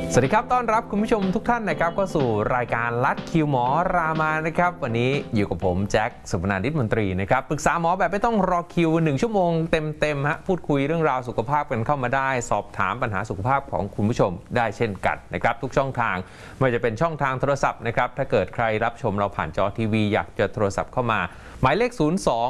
สวัสดีครับต้อนรับคุณผู้ชมทุกท่านนะครับก็สู่รายการลัดคิวหมอรามานะครับวันนี้อยู่กับผมแจ็คสุพนันท์นิตมนตรีนะครับปรึกษาหมอแบบไม่ต้องรอคิว1 ชั่วโมงเต็มฮะพูดคุยเรื่องราวสุขภาพกันเข้ามาได้สอบถามปัญหาสุขภาพของคุณผู้ชมได้เช่นกันนะครับทุกช่องทางไม่ว่าจะเป็นช่องทางโทรศัพท์นะครับถ้าเกิดใครรับชมเราผ่านจอทีวีอยากจะโทรศัพท์เข้ามาหมายเลข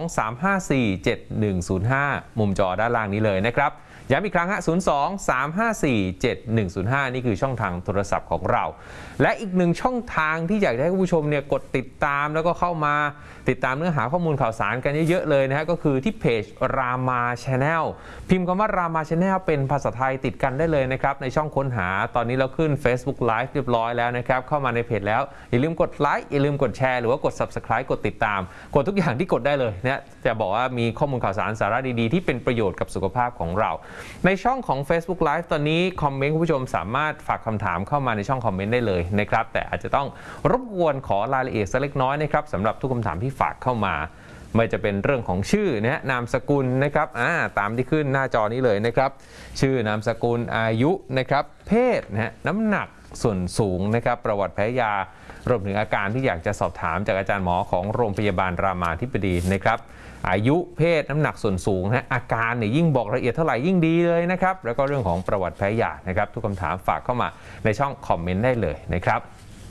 02-354-7105มุมจอด้านล่างนี้เลยนะครับย้ำอีกครั้งฮะ02-354-7105นี่คือช่องทางโทรศัพท์ของเราและอีกหนึ่งช่องทางที่อยากให้คุณผู้ชมเนี่ยกดติดตามแล้วก็เข้ามาติดตามเนื้อหาข้อมูลข่าวสารกันเยอะๆเลยนะฮะก็คือที่เพจรามาชาแนลพิมพ์คำว่ารามาชาแนลเป็นภาษาไทยติดกันได้เลยนะครับในช่องค้นหาตอนนี้เราขึ้น Facebook Live เรียบร้อยแล้วนะครับเข้ามาในเพจแล้วอย่าลืมกดไลค์อย่าลืมกดแชร์หรือว่ากด Subscribe กดติดตามกดทุกอย่างที่กดได้เลยนะจะบอกว่ามีข้อมูลข่าวสารสาระดีๆที่เป็นประโยชน์กับสุขภาพของเราในช่องของ Facebook Live ตอนนี้คอมเมนต์คุณผู้ชมสามารถฝากคำถามเข้ามาในช่องคอมเมนต์ได้เลยนะครับแต่อาจจะต้องรบกวนขอรายละเอียดสักเล็กน้อยนะครับสำหรับทุกคำถามที่ฝากเข้ามาไม่จะเป็นเรื่องของชื่อนะนามสกุลนะครับตามที่ขึ้นหน้าจอนี้เลยนะครับชื่อนามสกุลอายุนะครับเพศนะน้ำหนักส่วนสูงนะครับประวัติแพ้ยารวมถึงอาการที่อยากจะสอบถามจากอาจารย์หมอของโรงพยาบาลรามาธิบดีนะครับอายุเพศน้ำหนักส่วนสูงนะอาการเนี่ยยิ่งบอกละเอียดเท่าไหร่ยิ่งดีเลยนะครับแล้วก็เรื่องของประวัติแพ้ยานะครับทุกคำถามฝากเข้ามาในช่องคอมเมนต์ได้เลยนะครับ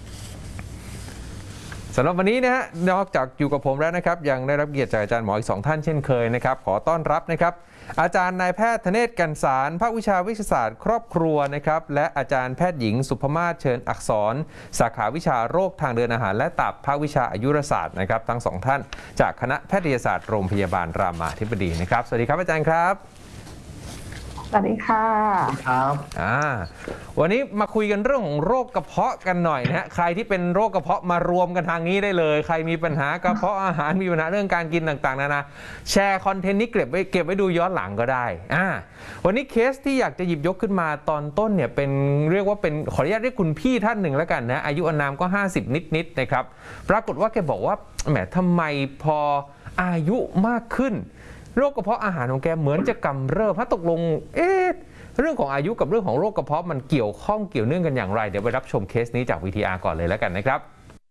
สำหรับวันนี้นะฮะนอกจากอยู่กับผมแล้วนะครับยังได้รับเกียรติจากอาจารย์หมออีก2 ท่านเช่นเคยนะครับขอต้อนรับนะครับอาจารย์นายแพทย์ธเนศกันสารภาควิชาวิทยาศาสตร์ครอบครัวนะครับและอาจารย์แพทย์หญิงสุภมาศเชิญอักษรสาขาวิชาโรคทางเดินอาหารและตับภาควิชาอายุรศาสตร์นะครับทั้ง2 ท่านจากคณะแพทยศาสตร์โรงพยาบาลรามาธิบดีนะครับสวัสดีครับอาจารย์ครับสวัสดีค่ะครับวันนี้มาคุยกันเรื่องของโรคกระเพาะกันหน่อยนะฮะใครที่เป็นโรคกระเพาะมารวมกันทางนี้ได้เลยใครมีปัญหากระเพาะอาหารมีปัญหาเรื่องการกินต่างๆนานาแชร์คอนเทนต์นี้เก็บไว้ดูย้อนหลังก็ได้วันนี้เคสที่อยากจะหยิบยกขึ้นมาตอนต้นเนี่ยเป็นเรียกว่าเป็นขออนุญาตเรียกคุณพี่ท่านหนึ่งแล้วกันนะอายุอานามก็50นิดๆนะครับปรากฏว่าแกบอกว่าแหมทำไมพออายุมากขึ้นโรคกระเพาะอาหารของแกเหมือนจะกำเริบถ้าตกลงเรื่องของอายุกับเรื่องของโรคกระเพาะมันเกี่ยวข้องเกี่ยวเนื่องกันอย่างไรเดี๋ยวไปรับชมเคสนี้จาก VTR ก่อนเลยแล้วกันนะครับ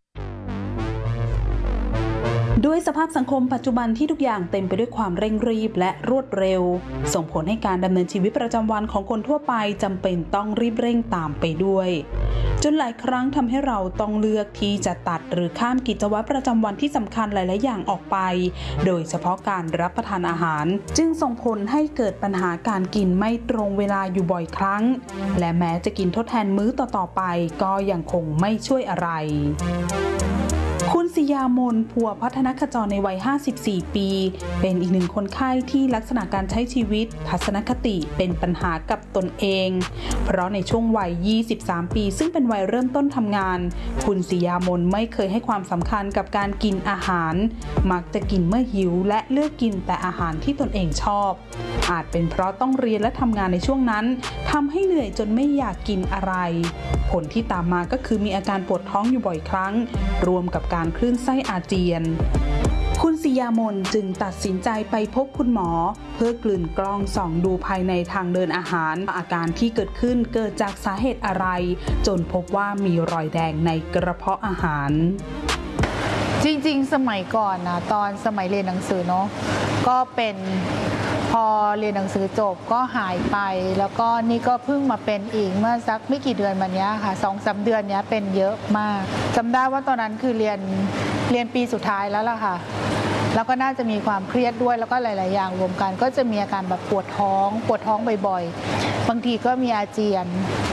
ด้วยสภาพสังคมปัจจุบันที่ทุกอย่างเต็มไปด้วยความเร่งรีบและรวดเร็วส่งผลให้การดำเนินชีวิตประจำวันของคนทั่วไปจำเป็นต้องรีบเร่งตามไปด้วยจนหลายครั้งทำให้เราต้องเลือกที่จะตัดหรือข้ามกิจวัตรประจำวันที่สำคัญหลายๆอย่างออกไปโดยเฉพาะการรับประทานอาหารจึงส่งผลให้เกิดปัญหาการกินไม่ตรงเวลาอยู่บ่อยครั้งและแม้จะกินทดแทนมื้อต่อๆไปก็ยังคงไม่ช่วยอะไรคุณศิยามนพัวพัฒนขจรในวัย54 ปีเป็นอีกหนึ่งคนไข้ที่ลักษณะการใช้ชีวิตทัศนคติเป็นปัญหากับตนเองเพราะในช่วงวัย23 ปีซึ่งเป็นวัยเริ่มต้นทำงานคุณศิยามนไม่เคยให้ความสำคัญกับการกินอาหารมักจะกินเมื่อหิวและเลือกกินแต่อาหารที่ตนเองชอบอาจเป็นเพราะต้องเรียนและทำงานในช่วงนั้นทำให้เหนื่อยจนไม่อยากกินอะไรผลที่ตามมาก็คือมีอาการปวดท้องอยู่บ่อยครั้งรวมกับการคลื่นไส้อาเจียนคุณศิยามนจึงตัดสินใจไปพบคุณหมอเพื่อกลืนกล้องส่องดูภายในทางเดินอาหารอาการที่เกิดขึ้นเกิดจากสาเหตุอะไรจนพบว่ามีรอยแดงในกระเพาะอาหารจริงๆสมัยก่อนนะตอนสมัยเรียนหนังสือเนาะก็เป็นพอเรียนหนังสือจบก็หายไปแล้วก็นี่ก็เพิ่งมาเป็นอีกเมื่อสักไม่กี่เดือนมานี้ค่ะ2-3 เดือนนี้เป็นเยอะมากจำได้ว่าตอนนั้นคือเรียนปีสุดท้ายแล้วล่ะค่ะแล้วก็น่าจะมีความเครียดด้วยแล้วก็หลายๆอย่างรวมกันก็จะมีอาการแบบปวดท้องบ่อยๆบางทีก็มีอาเจียน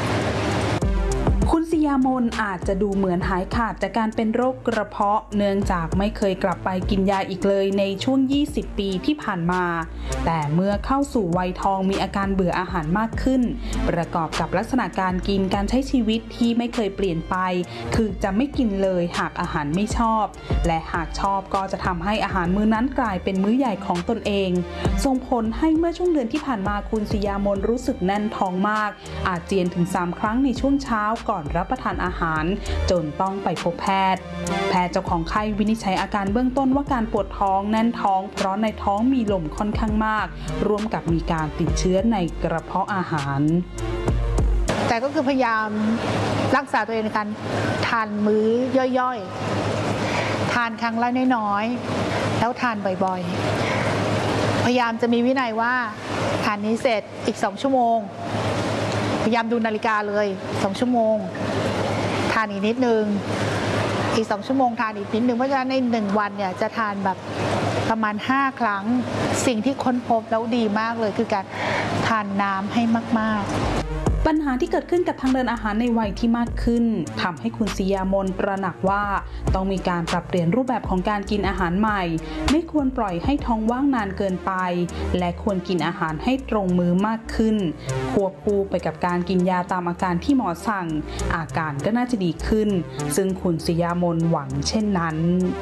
คุณศิยามนอาจจะดูเหมือนหายขาดจากการเป็นโรคกระเพาะเนื่องจากไม่เคยกลับไปกินยาอีกเลยในช่วง20 ปีที่ผ่านมาแต่เมื่อเข้าสู่วัยทองมีอาการเบื่ออาหารมากขึ้นประกอบกับลักษณะการกินการใช้ชีวิตที่ไม่เคยเปลี่ยนไปคือจะไม่กินเลยหากอาหารไม่ชอบและหากชอบก็จะทำให้อาหารมื้อนั้นกลายเป็นมื้อใหญ่ของตนเองส่งผลให้เมื่อช่วงเดือนที่ผ่านมาคุณศิยามนรู้สึกแน่นท้องมากอาเจียนถึง3 ครั้งในช่วงเช้าก่อนรับประทานอาหารจนต้องไปพบแพทย์เจ้าของไข้วินิจฉัยอาการเบื้องต้นว่าการปวดท้องแน่นท้องเพราะในท้องมีลมค่อนข้างมากร่วมกับมีการติดเชื้อในกระเพาะอาหารแต่ก็คือพยายามรักษาตัวเองในการทานมื้อย่อยๆทานครั้งละน้อยๆแล้วทานบ่อยๆพยายามจะมีวินัยว่าทานนี้เสร็จอีก2 ชั่วโมงพยายามดูนาฬิกาเลย2 ชั่วโมงทานอีกนิดนึงอีก2 ชั่วโมงทานอีกนิดนึงเพราะฉะนั้นใน1 วันเนี่ยจะทานแบบประมาณ5 ครั้งสิ่งที่ค้นพบแล้วดีมากเลยคือการทานน้ำให้มากๆปัญหาที่เกิดขึ้นกับทางเดินอาหารในวัยที่มากขึ้นทำให้คุณศรียามนตระหนักว่าต้องมีการปรับเปลี่ยนรูปแบบของการกินอาหารใหม่ไม่ควรปล่อยให้ท้องว่างนานเกินไปและควรกินอาหารให้ตรงมื้อมากขึ้นควบคู่ไปกับการกินยาตามอาการที่หมอสั่งอาการก็น่าจะดีขึ้นซึ่งคุณศรียามนหวังเช่นนั้น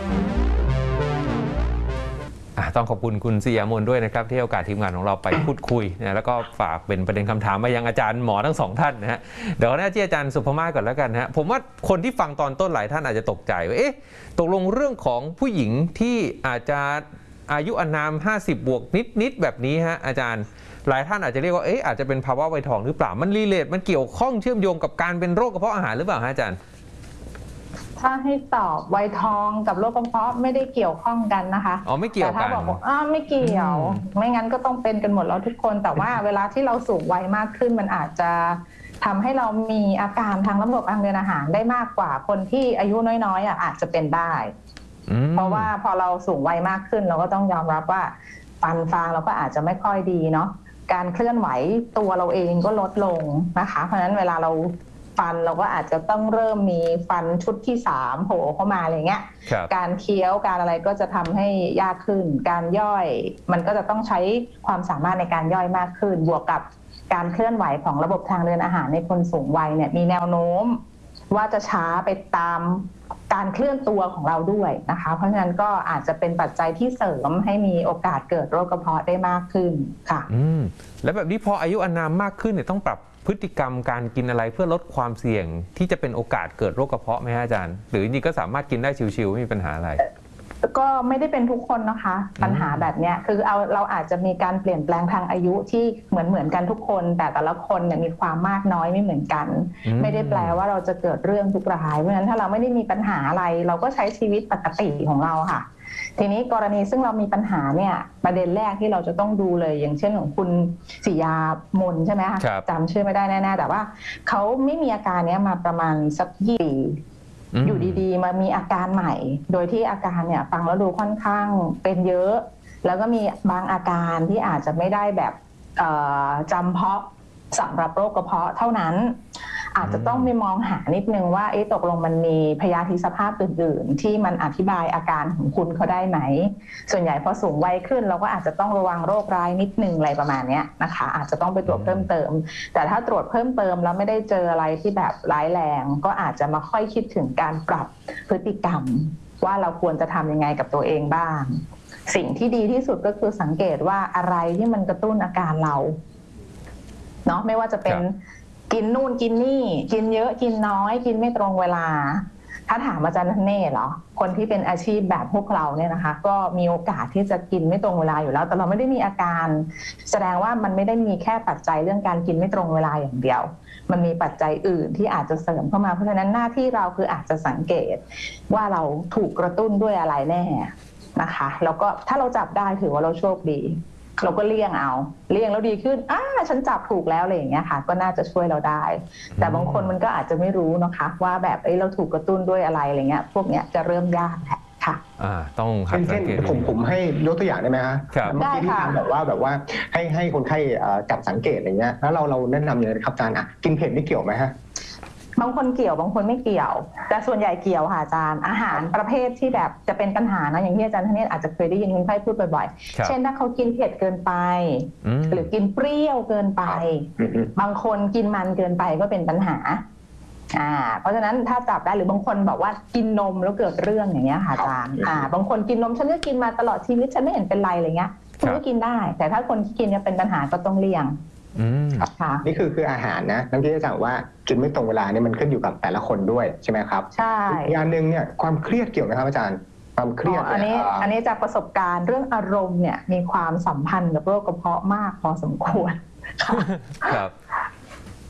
ต้องขอบคุณคุณศรียามนด้วยนะครับที่ให้โอกาสทีมงานของเราไปพูดคุยนะแล้วก็ฝากเป็นประเด็นคำถามมายังอาจารย์หมอทั้ง2 ท่านนะฮะเดี๋ยวหน้าที่อาจารย์สุภมาศก่อนแล้วกันฮะผมว่าคนที่ฟังตอนต้นหลายท่านอาจจะตกใจว่าตกลงเรื่องของผู้หญิงที่อาจจะอายุอานาม50 บวกนิดแบบนี้ฮะอาจารย์หลายท่านอาจจะเรียกว่าอาจจะเป็นภาวะวัยทองหรือเปล่ามันรีเลทมันเกี่ยวข้องเชื่อมโยงกับการเป็นโรคกระเพาะอาหารหรือเปล่าฮะอาจารย์ถ้าให้ตอบวัยทองกับโรคกระเพาะไม่ได้เกี่ยวข้องกันนะคะไม่เกี่ยวกันแต่ถ้าบอกไม่เกี่ยวไม่งั้นก็ต้องเป็นกันหมดแล้วทุกคนแต่ว่าเวลาที่เราสูงวัยมากขึ้นมันอาจจะทำให้เรามีอาการทางระบบทางเดินอาหารได้มากกว่าคนที่อายุน้อยๆอาจจะเป็นได้เพราะว่าพอเราสูงวัยมากขึ้นเราก็ต้องยอมรับว่าฟันฟางเราก็อาจจะไม่ค่อยดีเนาะการเคลื่อนไหวตัวเราเองก็ลดลงนะคะเพราะฉะนั้นเวลาเราฟันเราก็อาจจะต้องเริ่มมีฟันชุดที่3โผล่เข้ามาอะไรเงี้ยการเคี้ยวการอะไรก็จะทำให้ยากขึ้นการย่อยมันก็จะต้องใช้ความสามารถในการย่อยมากขึ้นบวกกับการเคลื่อนไหวของระบบทางเดินอาหารในคนสูงวัยเนี่ยมีแนวโน้มว่าจะช้าไปตามการเคลื่อนตัวของเราด้วยนะคะเพราะฉะนั้นก็อาจจะเป็นปัจจัยที่เสริมให้มีโอกาสเกิดโรคกระเพาะได้มากขึ้นค่ะแล้วแบบนี้พออายุอานามมากขึ้นเนี่ยต้องปรับพฤติกรรมการกินอะไรเพื่อลดความเสี่ยงที่จะเป็นโอกาสเกิดโรคกระเพาะไหมฮะอาจารย์หรือนี่ก็สามารถกินได้ชิวๆไม่มีปัญหาอะไรก็ไม่ได้เป็นทุกคนนะคะปัญหาแบบนี้คือเราอาจจะมีการเปลี่ยนแปลงทางอายุที่เหมือนกันทุกคนแต่ละคนเนี่ยมีความมากน้อยไม่เหมือนกันไม่ได้แปลว่าเราจะเกิดเรื่องทุกรายเพราะฉะนั้นถ้าเราไม่ได้มีปัญหาอะไรเราก็ใช้ชีวิตปกติของเราค่ะทีนี้กรณีซึ่งเรามีปัญหาเนี่ยประเด็นแรกที่เราจะต้องดูเลยอย่างเช่นของคุณศรียามนใช่ไหมคะจำชื่อไม่ได้แน่ๆแต่ว่าเขาไม่มีอาการนี้มาประมาณสัก20 ปีอยู่ดีๆมามีอาการใหม่โดยที่อาการเนี่ยฟังแล้วดูค่อนข้างเป็นเยอะแล้วก็มีบางอาการที่อาจจะไม่ได้แบบจำเพาะสำหรับโรคกระเพาะเท่านั้นอาจจะต้องไปมองหานิดนึงว่าตกลงมันมีพยาธิสภาพอื่นๆที่มันอธิบายอาการของคุณเขาได้ไหมส่วนใหญ่พอสูงวัยขึ้นเราก็อาจจะต้องระวังโรคร้ายนิดนึงอะไรประมาณนี้นะคะอาจจะต้องไปตรวจเพิ่มเติมแต่ถ้าตรวจเพิ่มเติมแล้วไม่ได้เจออะไรที่แบบร้ายแรงก็อาจจะมาค่อยคิดถึงการปรับพฤติกรรมว่าเราควรจะทำยังไงกับตัวเองบ้างสิ่งที่ดีที่สุดก็คือสังเกตว่าอะไรที่มันกระตุ้นอาการเราเนาะไม่ว่าจะเป็นกินนู่นกินนี่กินเยอะกินน้อยกินไม่ตรงเวลาถ้าถามอาจารย์เน่เหรอคนที่เป็นอาชีพแบบพวกเราเนี่ยนะคะก็มีโอกาสที่จะกินไม่ตรงเวลาอยู่แล้วแต่เราไม่ได้มีอาการแสดงว่ามันไม่ได้มีแค่ปัจจัยเรื่องการกินไม่ตรงเวลาอย่างเดียวมันมีปัจจัยอื่นที่อาจจะเสริมเข้ามาเพราะฉะนั้นหน้าที่เราคืออาจจะสังเกตว่าเราถูกกระตุ้นด้วยอะไรแน่นะคะแล้วก็ถ้าเราจับได้ถือว่าเราโชคดีเราก็เลี่ยงแล้วดีขึ้นฉันจับถูกแล้วอะไรอย่างเงี้ยค่ะก็น่าจะช่วยเราได้แต่บางคนมันก็อาจจะไม่รู้นะคะว่าแบบเราถูกกระตุ้นด้วยอะไรอะไรเงี้ยพวกเนี้ยจะเริ่มยากแหละค่ะต้องหัดสังเกตผมให้ยกตัวอย่างได้ไหมฮะได้ค่ะแบบว่าให้คนไข้จับสังเกตอะไรเงี้ยแล้วเราแนะนำยังไงครับอาจารย์กินเผ็ดนี่เกี่ยวไหมฮะบางคนเกี่ยวบางคนไม่เกี่ยวแต่ส่วนใหญ่เกี่ยวค่ะอาจารย์อาหารประเภทที่แบบจะเป็นปัญหานะอย่างที่อาจารย์ธเนศอาจจะเคยได้ยินคนไข้พูดบ่อยๆเช่นถ้าเขากินเผ็ดเกินไปหรือกินเปรี้ยวเกินไปบางคนกินมันเกินไปก็เป็นปัญหาเพราะฉะนั้นถ้าจับได้หรือบางคนบอกว่ากินนมแล้วเกิดเรื่องอย่างเงี้ยค่ะอาจารย์บางคนกินนมฉันก็กินมาตลอดชีวิตฉันไม่เห็นเป็นไรอะไรเงี้ยคุณก็กินได้แต่ถ้าคนที่กินเนี่ยเป็นปัญหาก็ต้องเลี่ยงนี่คืออาหารนะนั่นที่อาจารย์ว่ากินไม่ตรงเวลาเนี่ยมันขึ้นอยู่กับแต่ละคนด้วยใช่ไหมครับใช่อย่างนึงเนี่ยความเครียดเกี่ยวไหมครับอาจารย์ความเครียดอันนี้จากประสบการณ์เรื่องอารมณ์เนี่ยมีความสัมพันธ์กับโรคกระเพาะมากพอสมควรครับ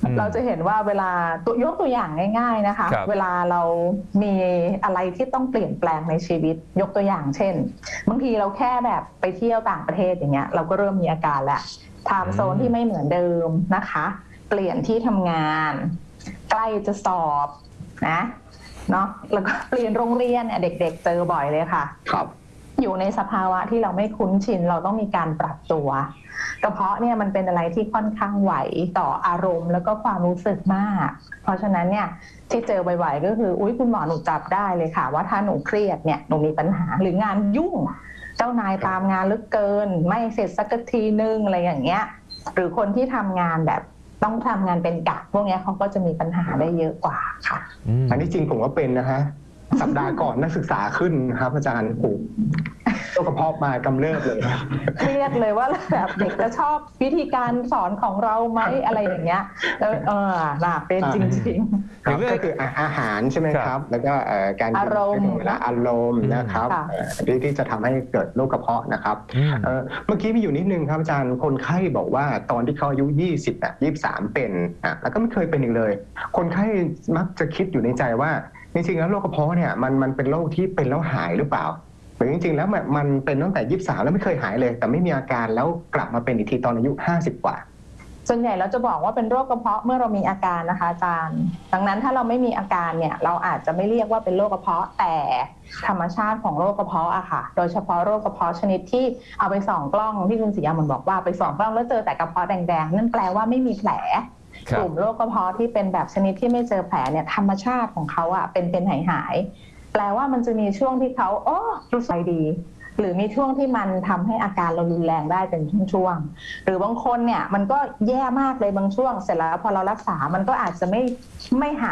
เราจะเห็นว่าเวลายกตัวอย่างง่ายๆนะคะครับเวลาเรามีอะไรที่ต้องเปลี่ยนแปลงในชีวิตยกตัวอย่างเช่นบางทีเราแค่แบบไปเที่ยวต่างประเทศอย่างเงี้ยเราก็เริ่มมีอาการแล้วไทม์โซนที่ไม่เหมือนเดิมนะคะเปลี่ยนที่ทำงานใกล้จะสอบนะเนาะแล้วก็เปลี่ยนโรงเรียนเนี่ยเด็กๆเจอบ่อยเลยค่ะครับอยู่ในสภาวะที่เราไม่คุ้นชินเราต้องมีการปรับตัวกระเพาะเนี่ยมันเป็นอะไรที่ค่อนข้างไหวต่ออารมณ์แล้วก็ความรู้สึกมากเพราะฉะนั้นเนี่ยที่เจอบ่อยๆก็คืออุ๊ยคุณหมอหนูจับได้เลยค่ะว่าถ้าหนูเครียดเนี่ยหนูมีปัญหาหรืองานยุ่งเจ้านายตามงานเหลือเกินไม่เสร็จสักทีนึงอะไรอย่างเงี้ยหรือคนที่ทำงานแบบต้องทำงานเป็นกะพวกนี้เขาก็จะมีปัญหาได้เยอะกว่าค่ะอันนี้จริงผมก็เป็นนะฮะสัปดาห์ก่อนนักศึกษาขึ้นครับอาจารย์โอ้โรคกระเพาะมากำเริบเลยเครียดเลยว่าแบบเด็กจะชอบวิธีการสอนของเราไหมอะไรอย่างเงี้ยแล้วน่ะเป็นจริงๆครับก็คืออาหารใช่ไหมครับ แล้วก็การกินอารมณ์เวลาอารมณ์นะครับค่ะที่จะทำให้เกิดโรคกระเพาะนะครับเมื่อกี้มีอยู่นิดนึงครับอาจารย์คนไข้บอกว่าตอนที่เขาอายุ20 23เป็นแล้วก็ไม่เคยเป็นอีกเลย คนไข้มักจะคิดอยู่ในใจว่าจริงๆแล้วโรคกระเพาะเนี่ยมันเป็นโรคที่เป็นแล้วหายหรือเปล่าหรือจริงๆแล้วมันเป็นตั้งแต่23แล้วไม่เคยหายเลย แต่ไม่มีอาการแล้วกลับมาเป็นอีกทีตอนอายุ50 กว่าส่วนใหญ่เราจะบอกว่าเป็นโรคกระเพาะเมื่อเรามีอาการนะคะอาจารย์ดังนั้นถ้าเราไม่มีอาการเนี่ยเราอาจจะไม่เรียกว่าเป็นโรคกระเพาะแต่ธรรมชาติของโรคกระเพาะอะค่ะโดยเฉพาะโรคกระเพาะชนิดที่เอาไปส่องกล้องที่คุณศรียามนบอกว่าไปส่องกล้องแล้วเจอแต่กระเพาะแดงๆนั่นแปลว่าไม่มีแผลกลุ่มโรคกระเพาะที่เป็นแบบชนิดที่ไม่เจอแผลเนี่ยธรรมชาติของเขาอะเป็นหายแปลว่ามันจะมีช่วงที่เขารู้สึกดีหรือมีช่วงที่มันทำให้อาการเรารุนแรงได้เป็นช่วงๆหรือบางคนเนี่ยมันก็แย่มากเลยบางช่วงเสร็จแล้วพอเรารักษามันก็อาจจะไม่หาย